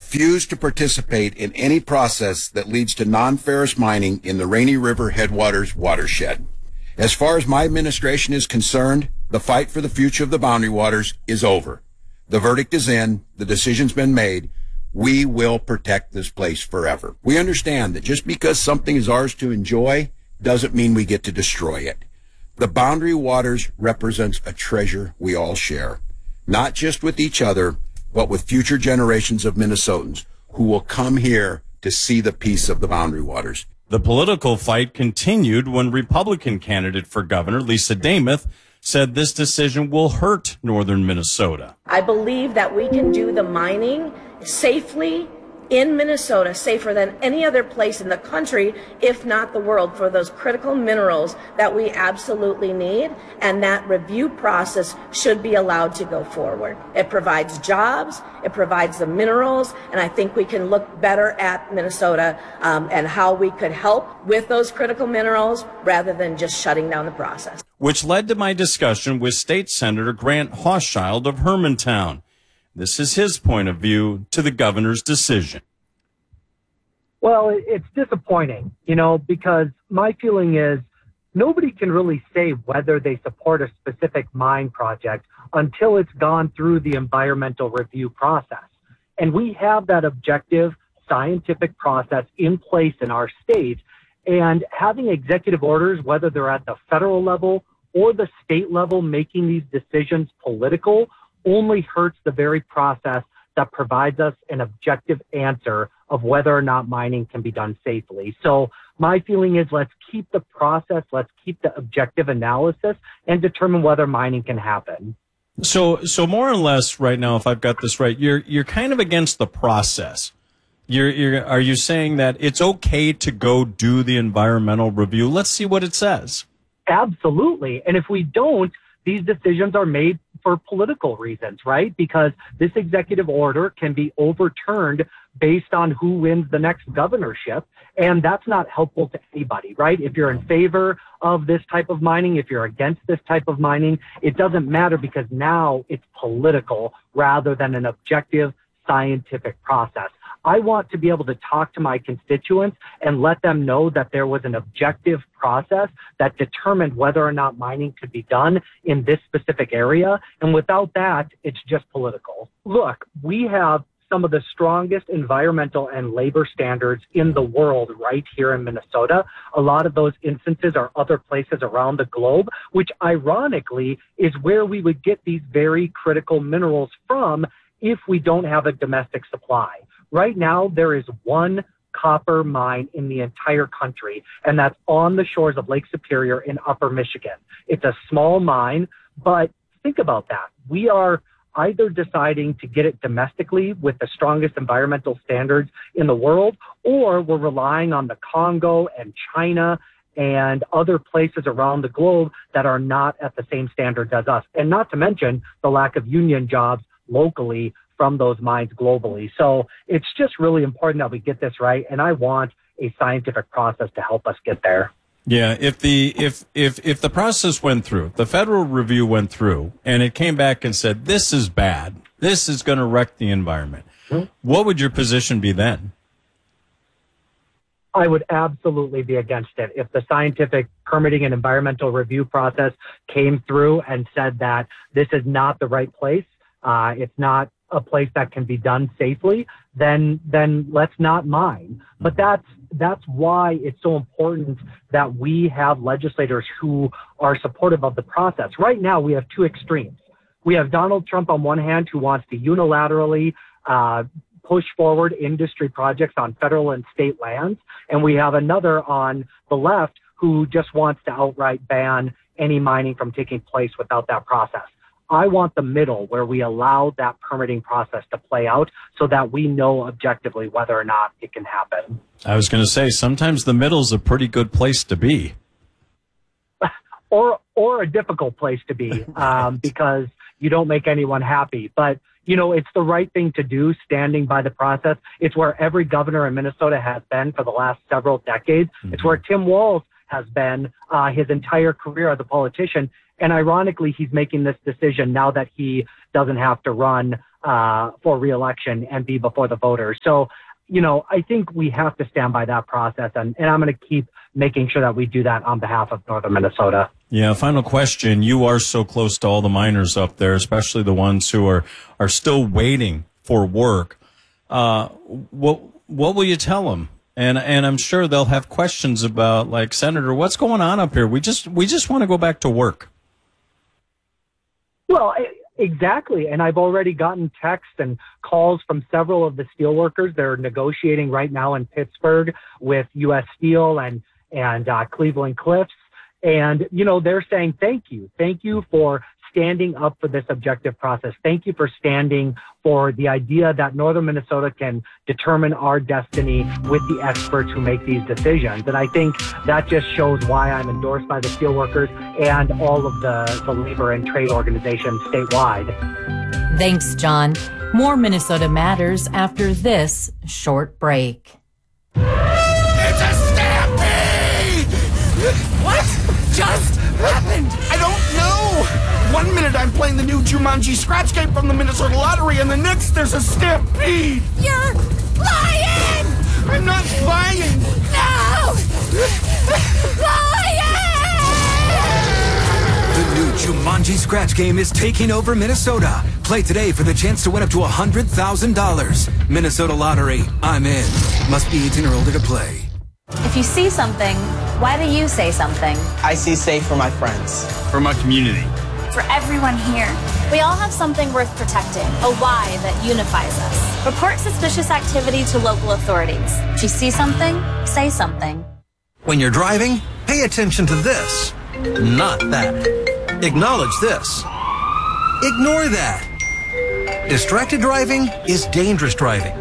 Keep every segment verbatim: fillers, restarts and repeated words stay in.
refuse to participate in any process that leads to non-ferrous mining in the Rainy River Headwaters watershed. As far as my administration is concerned, the fight for the future of the Boundary Waters is over. The verdict is in. The decision's been made. We will protect this place forever. We understand that just because something is ours to enjoy doesn't mean we get to destroy it. The Boundary Waters represents a treasure we all share, not just with each other, but with future generations of Minnesotans who will come here to see the peace of the Boundary Waters. The political fight continued when Republican candidate for governor Lisa Demuth said this decision will hurt northern Minnesota. I believe that we can do the mining safely in Minnesota, safer than any other place in the country, if not the world, for those critical minerals that we absolutely need, and that review process should be allowed to go forward. It provides jobs, it provides the minerals, and I think we can look better at Minnesota um, and how we could help with those critical minerals rather than just shutting down the process. Which led to my discussion with State Senator Grant Hochschild of Hermantown. This is his point of view to the governor's decision. Well, it's disappointing, you know, because my feeling is nobody can really say whether they support a specific mine project until it's gone through the environmental review process. And we have that objective scientific process in place in our state. And having executive orders, whether they're at the federal level or the state level, making these decisions political, only hurts the very process that provides us an objective answer of whether or not mining can be done safely. So my feeling is let's keep the process, let's keep the objective analysis and determine whether mining can happen. So, so more or less right now, if I've got this right, you're, you're kind of against the process. You're, you're, are you saying that it's okay to go do the environmental review? Let's see what it says. Absolutely. And if we don't, these decisions are made for political reasons, right? Because this executive order can be overturned based on who wins the next governorship. And that's not helpful to anybody, right? If you're in favor of this type of mining, if you're against this type of mining, it doesn't matter because now it's political rather than an objective scientific process. I want to be able to talk to my constituents and let them know that there was an objective process that determined whether or not mining could be done in this specific area. And without that, it's just political. Look, we have some of the strongest environmental and labor standards in the world right here in Minnesota. A lot of those instances are other places around the globe, which ironically is where we would get these very critical minerals from if we don't have a domestic supply. Right now, there is one copper mine in the entire country, and that's on the shores of Lake Superior in Upper Michigan. It's a small mine, but think about that. We are either deciding to get it domestically with the strongest environmental standards in the world, or we're relying on the Congo and China and other places around the globe that are not at the same standards as us. And not to mention the lack of union jobs locally from those mines globally. So it's just really important that we get this right. And I want a scientific process to help us get there. Yeah, if the if if if the process went through, the federal review went through, and it came back and said, this is bad, this is going to wreck the environment, mm-hmm. what would your position be then? I would absolutely be against it. If the scientific permitting and environmental review process came through and said that this is not the right place, uh, it's not a place that can be done safely, then then let's not mine. But that's that's why it's so important that we have legislators who are supportive of the process. Right now, we have two extremes. We have Donald Trump on one hand, who wants to unilaterally uh, push forward industry projects on federal and state lands, and we have another on the left who just wants to outright ban any mining from taking place without that process. I want the middle where we allow that permitting process to play out so that we know objectively whether or not it can happen. I was going to say, sometimes the middle's a pretty good place to be. or or a difficult place to be um, because you don't make anyone happy. But, you know, it's the right thing to do, standing by the process. It's where every governor in Minnesota has been for the last several decades. Mm-hmm. It's where Tim Walz has been uh, his entire career as a politician. And ironically, he's making this decision now that he doesn't have to run uh, for re-election and be before the voters. So, you know, I think we have to stand by that process, and, and I'm going to keep making sure that we do that on behalf of Northern Minnesota. Yeah, final question. You are so close to all the miners up there, especially the ones who are, are still waiting for work. Uh, what what will you tell them? And and I'm sure they'll have questions about, like, Senator, what's going on up here? We just we just want to go back to work. Well, I, exactly. And I've already gotten texts and calls from several of the steelworkers. They're negotiating right now in Pittsburgh with U S Steel and, and uh, Cleveland Cliffs. And, you know, they're saying, thank you. Thank you for standing up for this objective process. Thank you for standing for the idea that Northern Minnesota can determine our destiny with the experts who make these decisions. And I think that just shows why I'm endorsed by the steelworkers and all of the, the labor and trade organizations statewide. Thanks, John. More Minnesota Matters after this short break. It's a stampede! What just happened? I don't know. One minute I'm playing the new Jumanji scratch game from the Minnesota Lottery, and the next there's a stampede. You're lying! I'm not lying. No! Lying! The new Jumanji scratch game is taking over Minnesota. Play today for the chance to win up to one hundred thousand dollars. Minnesota Lottery. I'm in. Must be eighteen or older to play. If you see something, why do you say something? I see safe for my friends. For my community. For everyone here. We all have something worth protecting, a why that unifies us. Report suspicious activity to local authorities. If you see something, say something. When you're driving, pay attention to this, not that. Acknowledge this. Ignore that. Distracted driving is dangerous driving.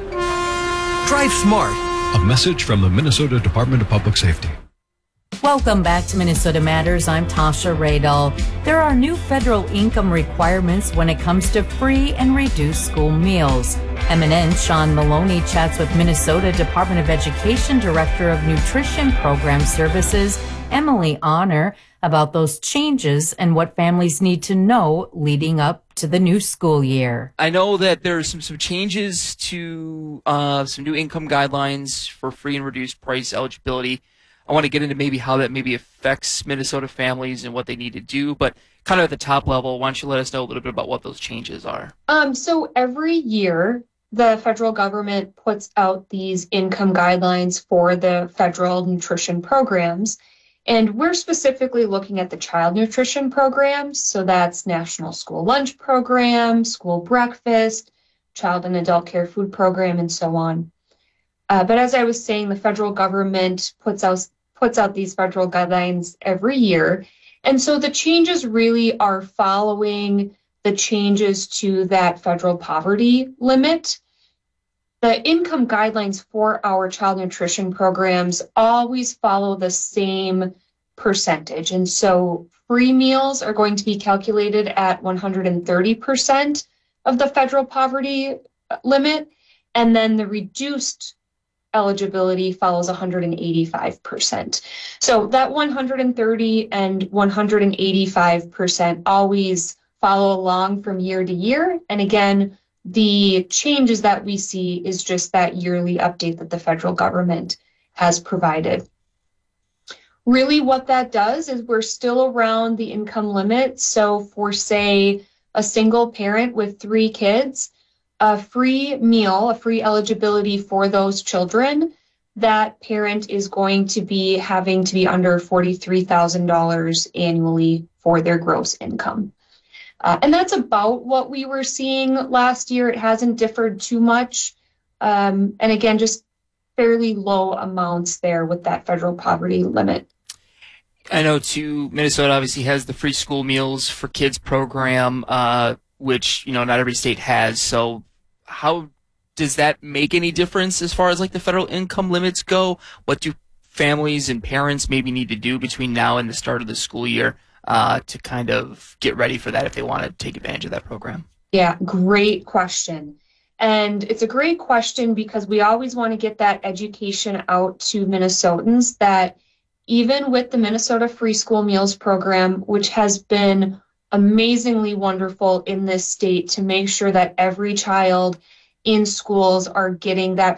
Drive smart. A message from the Minnesota Department of Public Safety. Welcome back to Minnesota Matters. I'm Tasha Radel. There are new federal income requirements when it comes to free and reduced school meals. M N N's Sean Maloney chats with Minnesota Department of Education Director of Nutrition Program Services, Emily Honor, about those changes and what families need to know leading up to the new school year. I know that there are some, some changes to uh, some new income guidelines for free and reduced price eligibility. I want to get into maybe how that maybe affects Minnesota families and what they need to do, but kind of at the top level, why don't you let us know a little bit about what those changes are? Um, so every year, the federal government puts out these income guidelines for the federal nutrition programs, and we're specifically looking at the child nutrition programs. So that's National School Lunch Program, School Breakfast, Child and Adult Care Food Program, and so on. Uh, but as I was saying, the federal government puts out puts out these federal guidelines every year. And so the changes really are following the changes to that federal poverty limit. The income guidelines for our child nutrition programs always follow the same percentage. And so free meals are going to be calculated at one hundred thirty percent of the federal poverty limit. And then the reduced eligibility follows one hundred eighty-five percent. So that one hundred thirty and one hundred eighty-five percent always follow along from year to year. And again, the changes that we see is just that yearly update that the federal government has provided. Really what that does is we're still around the income limit. So for, say, a single parent with three kids, a free meal, a free eligibility for those children, that parent is going to be having to be under forty-three thousand dollars annually for their gross income. Uh, and that's about what we were seeing last year. It hasn't differed too much. Um, and again, just fairly low amounts there with that federal poverty limit. I know, too, Minnesota obviously has the free school meals for kids program, uh, which, you know, not every state has. So how does that make any difference as far as like the federal income limits go? What do families and parents maybe need to do between now and the start of the school year uh, to kind of get ready for that if they want to take advantage of that program? Yeah, great question. And it's a great question because we always want to get that education out to Minnesotans that even with the Minnesota Free School Meals Program, which has been amazingly wonderful in this state to make sure that every child in schools are getting that